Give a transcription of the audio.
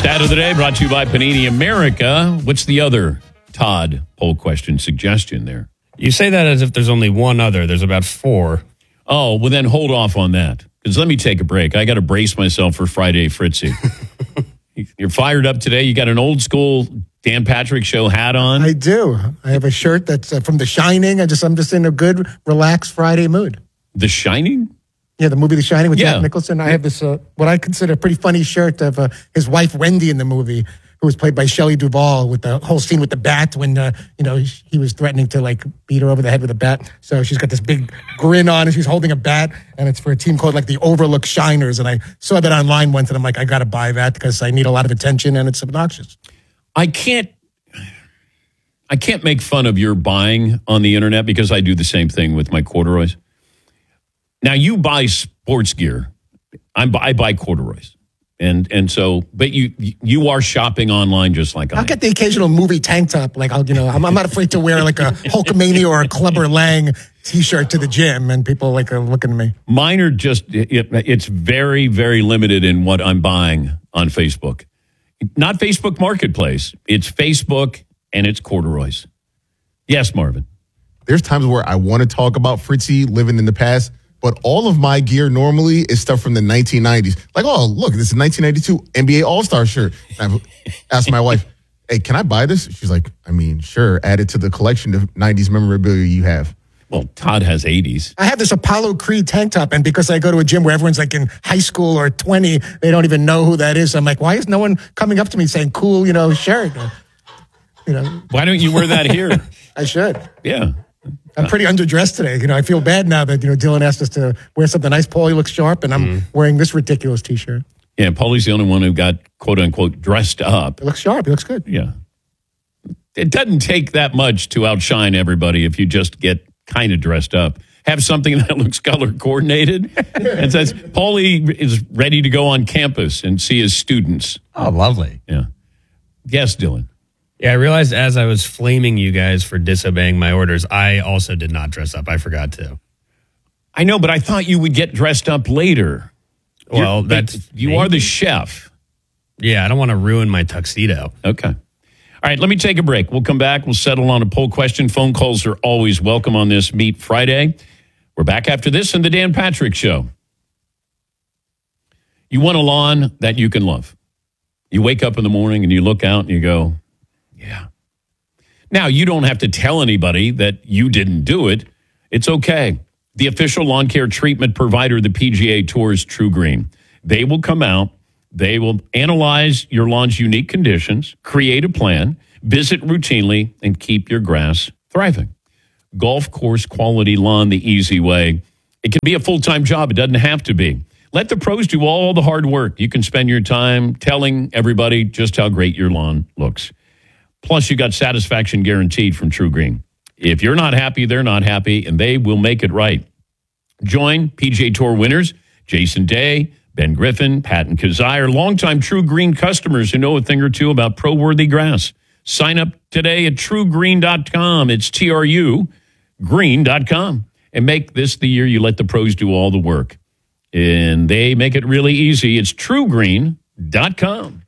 Stat of the day brought to you by Panini America. What's the other Todd poll question suggestion there? You say that as if there's only one other. There's about four. Oh, well, then hold off on that. Because let me take a break. I got to brace myself for Friday Fritzy. You're fired up today. You got an old school Dan Patrick Show hat on. I do. I have a shirt that's from The Shining. I'm just in a good, relaxed Friday mood. The Shining? Yeah, the movie The Shining with Jack Nicholson. I have this, what I consider a pretty funny shirt of his wife, Wendy, in the movie, who was played by Shelley Duvall, with the whole scene with the bat when, he was threatening to, beat her over the head with a bat. So she's got this big grin on and she's holding a bat, and it's for a team called, the Overlook Shiners. And I saw that online once, and I'm like, I got to buy that because I need a lot of attention, and it's obnoxious. I can't make fun of your buying on the internet because I do the same thing with my corduroys. Now, you buy sports gear. I buy corduroys. And so, but you are shopping online just like I am. I'll get the occasional movie tank top. I'm not afraid to wear a Hulkamania or a Clubber Lang T-shirt to the gym, and people are looking at me. Mine are it's very, very limited in what I'm buying on Facebook. Not Facebook Marketplace. It's Facebook and it's corduroys. Yes, Marvin. There's times where I want to talk about Fritzy living in the past, but all of my gear normally is stuff from the 1990s. Oh, look, this is 1992 NBA All-Star shirt. I asked my wife, hey, can I buy this? She's like, sure, add it to the collection of 90s memorabilia you have. Well, Todd has 80s. I have this Apollo Creed tank top, and because I go to a gym where everyone's in high school or 20, they don't even know who that is. I'm like, why is no one coming up to me saying, cool, shirt? Why don't you wear that here? I should. Yeah. I'm pretty underdressed today. I feel bad now that, Dylan asked us to wear something nice. Paulie looks sharp, and I'm wearing this ridiculous T-shirt. Yeah, Paulie's the only one who got, quote unquote, dressed up. It looks sharp. It looks good. Yeah. It doesn't take that much to outshine everybody if you just get kind of dressed up. Have something that looks color coordinated and says, Paulie is ready to go on campus and see his students. Oh, lovely. Yeah. Yes, Dylan. Yeah, I realized as I was flaming you guys for disobeying my orders, I also did not dress up. I forgot to. I know, but I thought you would get dressed up later. Well, you are the chef. Yeah, I don't want to ruin my tuxedo. Okay. All right, let me take a break. We'll come back. We'll settle on a poll question. Phone calls are always welcome on this Meet Friday. We're back after this in the Dan Patrick Show. You want a lawn that you can love. You wake up in the morning and you look out and you go, yeah. Now, you don't have to tell anybody that you didn't do it. It's okay. The official lawn care treatment provider of the PGA Tour is True Green. They will come out. They will analyze your lawn's unique conditions, create a plan, visit routinely, and keep your grass thriving. Golf course quality lawn the easy way. It can be a full-time job. It doesn't have to be. Let the pros do all the hard work. You can spend your time telling everybody just how great your lawn looks. Plus, you got satisfaction guaranteed from True Green. If you're not happy, they're not happy, and they will make it right. Join PGA Tour winners Jason Day, Ben Griffin, Patton Kizzire, longtime True Green customers who know a thing or two about pro-worthy grass. Sign up today at truegreen.com. It's TRU green.com. And make this the year you let the pros do all the work. And they make it really easy. It's truegreen.com.